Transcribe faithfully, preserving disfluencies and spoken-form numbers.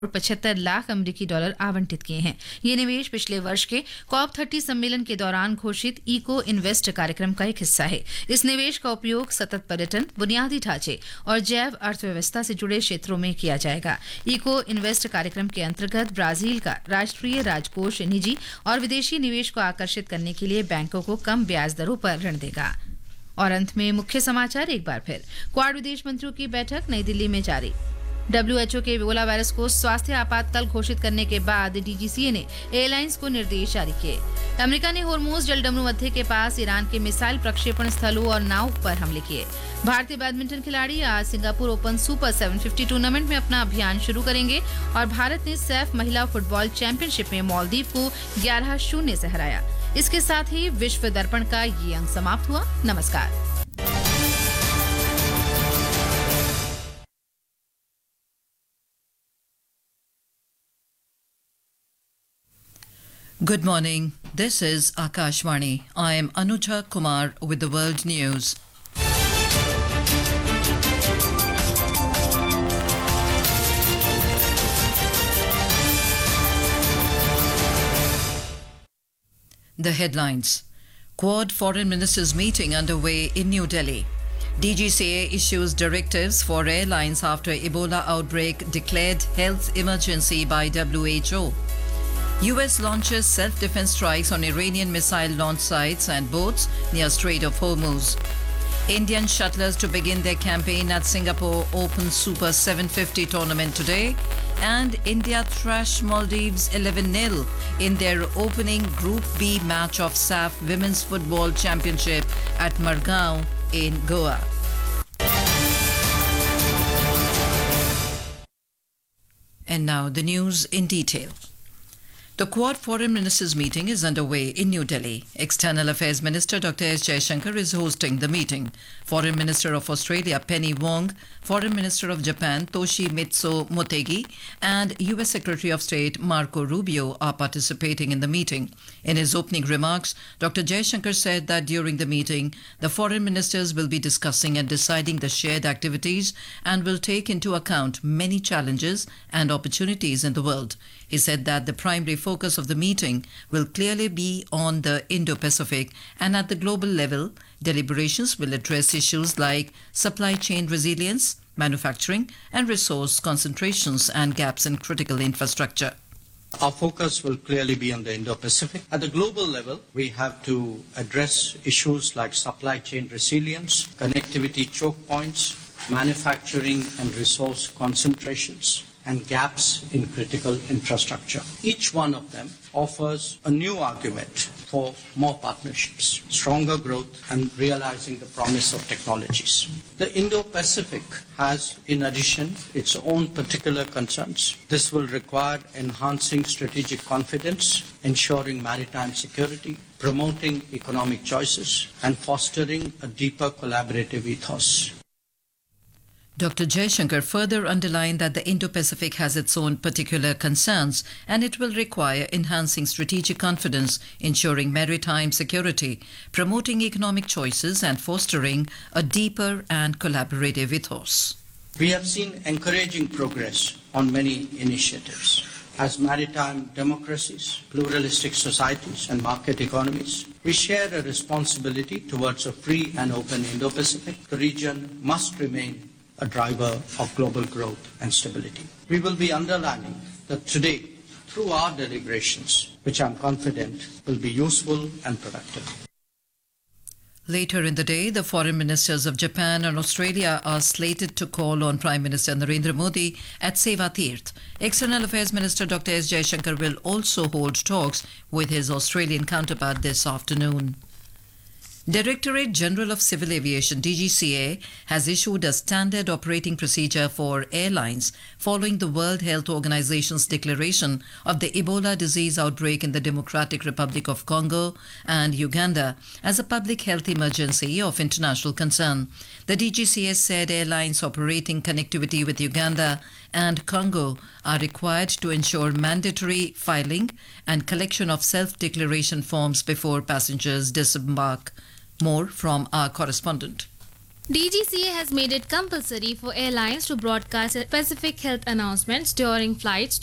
पचहत्तर लाख अमेरिकी डॉलर आवंटित किए हैं। ये निवेश पिछले वर्ष के कॉप तीस सम्मेलन के दौरान घोषित इको इन्वेस्ट कार्यक्रम का एक हिस्सा है। इस निवेश का उपयोग सतत पर्यटन, बुनियादी ढांचे और जैव अर्थव्यवस्था से जुड़े क्षेत्रों में किया जाएगा। इको इन्वेस्ट कार्यक्रम के अंतर्गत ब्राजील का राष्ट्रीय राजकोष निजी और विदेशी निवेश को आकर्षित करने के लिए बैंकों को कम ब्याज दरों पर ऋण देगा। और अंत में मुख्य समाचार एक बार फिर। क्वाड विदेश मंत्रियों की बैठक नई दिल्ली में जारी। डब्ल्यूएचओ के इबोला वायरस को स्वास्थ्य आपातकाल घोषित करने के बाद डीजीसीए ने एयरलाइंस को निर्देश जारी किए। अमेरिका ने होर्मुज जलडमरू मध्य के पास ईरान के मिसाइल प्रक्षेपण स्थलों और नाव पर हमले किए। भारतीय बैडमिंटन खिलाड़ी आज सिंगापुर ओपन सुपर सात सौ पचास टूर्नामेंट में अपना अभियान शुरू करेंगे और भारत ने सैफ महिला फुटबॉल चैंपियनशिप में मालदीव को ग्यारह शून्य से हराया। इसके साथ ही विश्व दर्पण का ये अंक समाप्त हुआ। नमस्कार। Good morning. This is Akashvani. I am Anuja Kumar with the world news. The headlines. Quad Foreign Ministers meeting underway in New Delhi. D G C A issues directives for airlines after Ebola outbreak declared health emergency by W H O. U S launches self-defense strikes on Iranian missile launch sites and boats near Strait of Hormuz. Indian shuttlers to begin their campaign at Singapore Open Super seven fifty tournament today. And India thrash Maldives eleven nil in their opening Group B match of S A F Women's Football Championship at Margao in Goa. And now the news in detail. The Quad Foreign Ministers meeting is underway in New Delhi. External Affairs Minister Doctor S. Jaishankar is hosting the meeting. Foreign Minister of Australia Penny Wong, Foreign Minister of Japan Toshimitsu Motegi, and U S Secretary of State Marco Rubio are participating in the meeting. In his opening remarks, Doctor Jaishankar said that during the meeting, the foreign ministers will be discussing and deciding the shared activities and will take into account many challenges and opportunities in the world. He said that the primary focus of the meeting will clearly be on the Indo-Pacific, and at the global level, deliberations will address issues like supply chain resilience, manufacturing, and resource concentrations and gaps in critical infrastructure. Our focus will clearly be on the Indo-Pacific. At the global level, we have to address issues like supply chain resilience, connectivity choke points, manufacturing and resource concentrations, and gaps in critical infrastructure. Each one of them offers a new argument for more partnerships, stronger growth, and realizing the promise of technologies. The Indo-Pacific has, in addition, its own particular concerns. This will require enhancing strategic confidence, ensuring maritime security, promoting economic choices, and fostering a deeper collaborative ethos. Doctor Jaishankar further underlined that the Indo-Pacific has its own particular concerns and it will require enhancing strategic confidence, ensuring maritime security, promoting economic choices and fostering a deeper and collaborative ethos. We have seen encouraging progress on many initiatives. As maritime democracies, pluralistic societies and market economies, we share a responsibility towards a free and open Indo-Pacific. The region must remain a driver of global growth and stability. We will be underlining that today, through our deliberations, which I'm confident will be useful and productive. Later in the day, the foreign ministers of Japan and Australia are slated to call on Prime Minister Narendra Modi at Sevatirth. External Affairs Minister Doctor S. Jaishankar will also hold talks with his Australian counterpart this afternoon. Directorate General of Civil Aviation D G C A has issued a standard operating procedure for airlines following the World Health Organization's declaration of the Ebola disease outbreak in the Democratic Republic of Congo and Uganda as a public health emergency of international concern. The D G C A said airlines operating connectivity with Uganda and Congo are required to ensure mandatory filing and collection of self-declaration forms before passengers disembark. More from our correspondent. D G C A has made it compulsory for airlines to broadcast specific health announcements during flights